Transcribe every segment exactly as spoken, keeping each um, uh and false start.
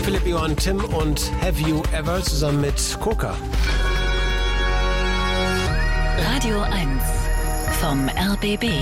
Philipp, Johann, Tim und Have You Ever zusammen mit Coca. Radio eins vom R B B.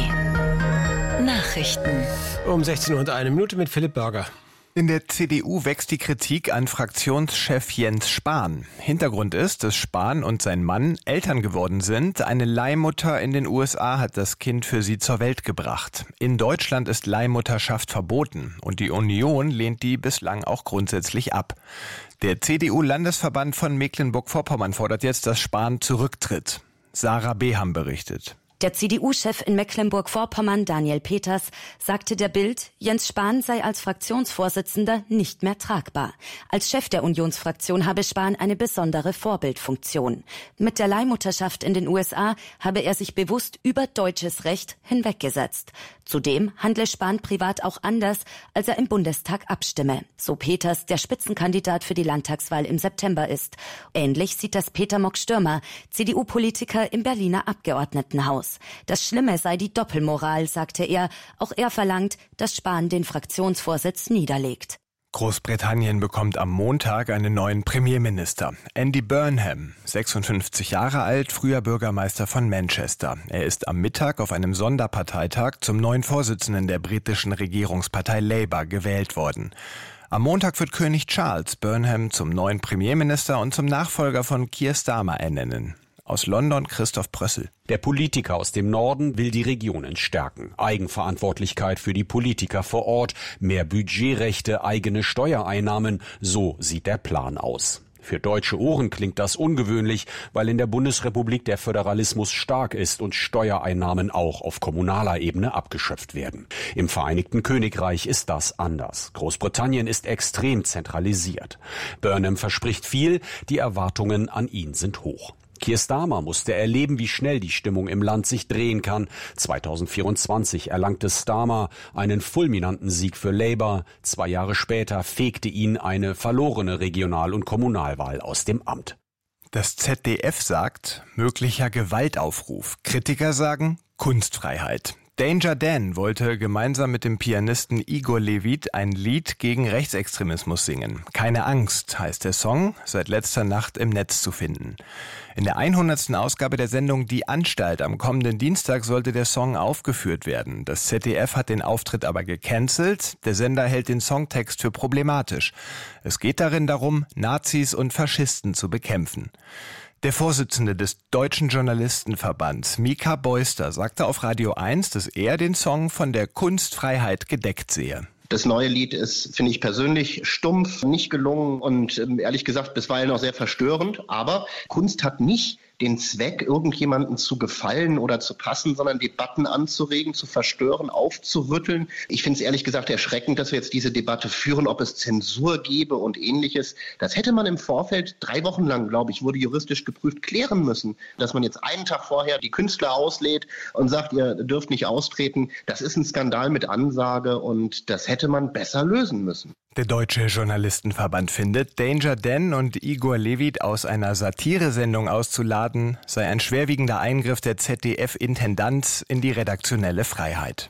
Nachrichten. Um sechzehn Uhr und eine Minute mit Philipp Burger. In der C D U wächst die Kritik an Fraktionschef Jens Spahn. Hintergrund ist, dass Spahn und sein Mann Eltern geworden sind. Eine Leihmutter in den U S A hat das Kind für sie zur Welt gebracht. In Deutschland ist Leihmutterschaft verboten und die Union lehnt die bislang auch grundsätzlich ab. Der C D U-Landesverband von Mecklenburg-Vorpommern fordert jetzt, dass Spahn zurücktritt. Sarah Beham berichtet. Der C D U-Chef in Mecklenburg-Vorpommern, Daniel Peters, sagte der Bild, Jens Spahn sei als Fraktionsvorsitzender nicht mehr tragbar. Als Chef der Unionsfraktion habe Spahn eine besondere Vorbildfunktion. Mit der Leihmutterschaft in den U S A habe er sich bewusst über deutsches Recht hinweggesetzt. Zudem handle Spahn privat auch anders, als er im Bundestag abstimme. So Peters, der Spitzenkandidat für die Landtagswahl im September ist. Ähnlich sieht das Peter Mock-Stürmer, C D U-Politiker im Berliner Abgeordnetenhaus. Das Schlimme sei die Doppelmoral, sagte er. Auch er verlangt, dass Spahn den Fraktionsvorsitz niederlegt. Großbritannien bekommt am Montag einen neuen Premierminister. Andy Burnham, sechsundfünfzig Jahre alt, früher Bürgermeister von Manchester. Er ist am Mittag auf einem Sonderparteitag zum neuen Vorsitzenden der britischen Regierungspartei Labour gewählt worden. Am Montag wird König Charles Burnham zum neuen Premierminister und zum Nachfolger von Keir Starmer ernennen. Aus London Christoph Prössel. Der Politiker aus dem Norden will die Regionen stärken. Eigenverantwortlichkeit für die Politiker vor Ort, mehr Budgetrechte, eigene Steuereinnahmen, so sieht der Plan aus. Für deutsche Ohren klingt das ungewöhnlich, weil in der Bundesrepublik der Föderalismus stark ist und Steuereinnahmen auch auf kommunaler Ebene abgeschöpft werden. Im Vereinigten Königreich ist das anders. Großbritannien ist extrem zentralisiert. Burnham verspricht viel, die Erwartungen an ihn sind hoch. Keir Starmer musste erleben, wie schnell die Stimmung im Land sich drehen kann. zweitausendvierundzwanzig erlangte Starmer einen fulminanten Sieg für Labour. Zwei Jahre später fegte ihn eine verlorene Regional- und Kommunalwahl aus dem Amt. Das Z D F sagt, möglicher Gewaltaufruf. Kritiker sagen, Kunstfreiheit. Danger Dan wollte gemeinsam mit dem Pianisten Igor Levit ein Lied gegen Rechtsextremismus singen. Keine Angst heißt der Song, seit letzter Nacht im Netz zu finden. In der hundertsten Ausgabe der Sendung Die Anstalt am kommenden Dienstag sollte der Song aufgeführt werden. Das Z D F hat den Auftritt aber gecancelt. Der Sender hält den Songtext für problematisch. Es geht darin darum, Nazis und Faschisten zu bekämpfen. Der Vorsitzende des Deutschen Journalistenverbands, Mika Beuster, sagte auf Radio eins, dass er den Song von der Kunstfreiheit gedeckt sehe. Das neue Lied ist, finde ich persönlich, stumpf, nicht gelungen und ehrlich gesagt bisweilen auch sehr verstörend. Aber Kunst hat nicht den Zweck, irgendjemandem zu gefallen oder zu passen, sondern Debatten anzuregen, zu verstören, aufzurütteln. Ich finde es ehrlich gesagt erschreckend, dass wir jetzt diese Debatte führen, ob es Zensur gäbe und Ähnliches. Das hätte man im Vorfeld drei Wochen lang, glaube ich, wurde juristisch geprüft, klären müssen. Dass man jetzt einen Tag vorher die Künstler auslädt und sagt, ihr dürft nicht austreten, das ist ein Skandal mit Ansage und das hätte man besser lösen müssen. Der Deutsche Journalistenverband findet, Danger Dan und Igor Levit aus einer Satiresendung auszuladen, sei ein schwerwiegender Eingriff der Z D F-Intendanz in die redaktionelle Freiheit.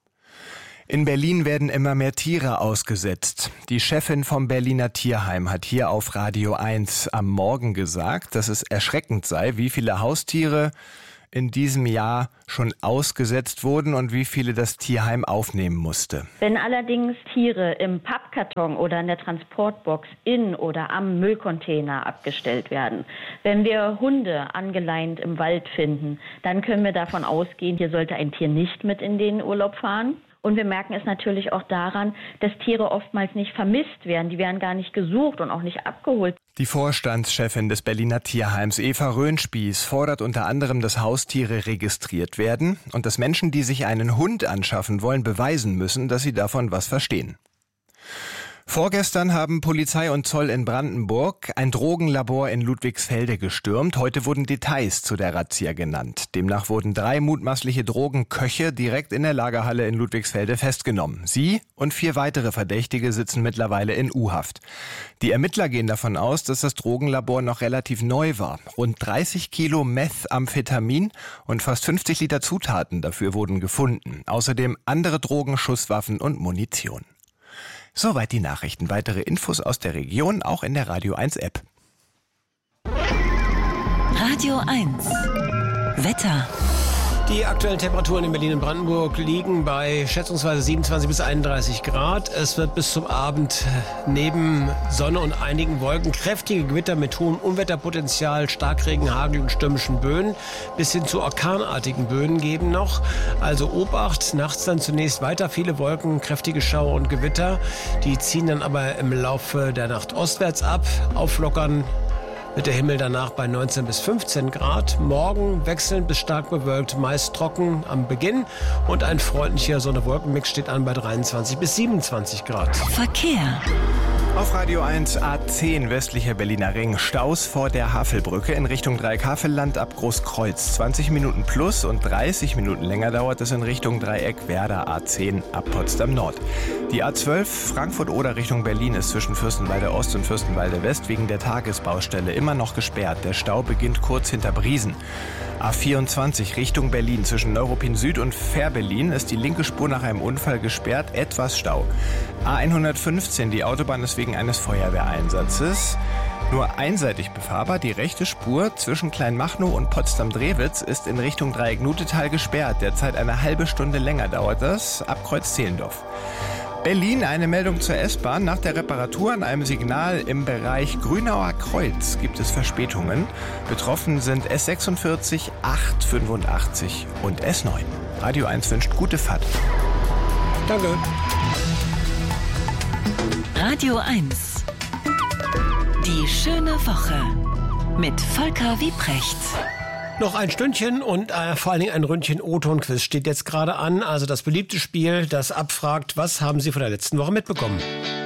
In Berlin werden immer mehr Tiere ausgesetzt. Die Chefin vom Berliner Tierheim hat hier auf Radio eins am Morgen gesagt, dass es erschreckend sei, wie viele Haustiere in diesem Jahr schon ausgesetzt wurden und wie viele das Tierheim aufnehmen musste. Wenn allerdings Tiere im Pappkarton oder in der Transportbox in oder am Müllcontainer abgestellt werden, wenn wir Hunde angeleint im Wald finden, dann können wir davon ausgehen, hier sollte ein Tier nicht mit in den Urlaub fahren. Und wir merken es natürlich auch daran, dass Tiere oftmals nicht vermisst werden. Die werden gar nicht gesucht und auch nicht abgeholt. Die Vorstandschefin des Berliner Tierheims, Eva Röhnspieß, fordert unter anderem, dass Haustiere registriert werden und dass Menschen, die sich einen Hund anschaffen wollen, beweisen müssen, dass sie davon was verstehen. Vorgestern haben Polizei und Zoll in Brandenburg ein Drogenlabor in Ludwigsfelde gestürmt. Heute wurden Details zu der Razzia genannt. Demnach wurden drei mutmaßliche Drogenköche direkt in der Lagerhalle in Ludwigsfelde festgenommen. Sie und vier weitere Verdächtige sitzen mittlerweile in U-Haft. Die Ermittler gehen davon aus, dass das Drogenlabor noch relativ neu war. Rund dreißig Kilo Methamphetamin und fast fünfzig Liter Zutaten dafür wurden gefunden. Außerdem andere Drogen, Schusswaffen und Munition. Soweit die Nachrichten. Weitere Infos aus der Region auch in der Radio eins App. Radio eins Wetter. Die aktuellen Temperaturen in Berlin und Brandenburg liegen bei schätzungsweise siebenundzwanzig bis einunddreißig Grad. Es wird bis zum Abend neben Sonne und einigen Wolken kräftige Gewitter mit hohem Unwetterpotenzial, Starkregen, Hagel und stürmischen Böen bis hin zu orkanartigen Böen geben noch. Also Obacht, nachts dann zunächst weiter viele Wolken, kräftige Schauer und Gewitter. Die ziehen dann aber im Laufe der Nacht ostwärts ab, auflockern wird der Himmel danach bei neunzehn bis fünfzehn Grad. Morgen wechselnd bis stark bewölkt, meist trocken am Beginn. Und ein freundlicher Sonne-Wolken-Mix steht an bei dreiundzwanzig bis siebenundzwanzig Grad. Verkehr. Auf Radio eins A zehn westlicher Berliner Ring. Staus vor der Havelbrücke in Richtung Dreieck-Havelland ab Großkreuz. zwanzig Minuten plus und dreißig Minuten länger dauert es in Richtung Dreieck Werder A zehn ab Potsdam Nord. Die A zwölf Frankfurt-Oder Richtung Berlin ist zwischen Fürstenwalde Ost und Fürstenwalde West wegen der Tagesbaustelle immer noch gesperrt. Der Stau beginnt kurz hinter Briesen. A vierundzwanzig Richtung Berlin zwischen Neuruppin Süd und Fährberlin ist die linke Spur nach einem Unfall gesperrt, etwas Stau. A hundertfünfzehn, die Autobahn ist wegen eines Feuerwehreinsatzes nur einseitig befahrbar. Die rechte Spur zwischen Kleinmachnow und Potsdam-Drewitz ist in Richtung Dreieck-Nutetal gesperrt. Derzeit eine halbe Stunde länger dauert das ab Kreuz-Zehlendorf. Berlin, eine Meldung zur S-Bahn. Nach der Reparatur an einem Signal im Bereich Grünauer Kreuz gibt es Verspätungen. Betroffen sind S sechsundvierzig, acht fünfundachtzig und S neun. Radio eins wünscht gute Fahrt. Danke. Radio eins. Die schöne Woche mit Volker Wiebrecht. Noch ein Stündchen und äh, vor allen Dingen ein Ründchen O-Ton-Quiz steht jetzt gerade an. Also das beliebte Spiel, das abfragt, was haben Sie von der letzten Woche mitbekommen?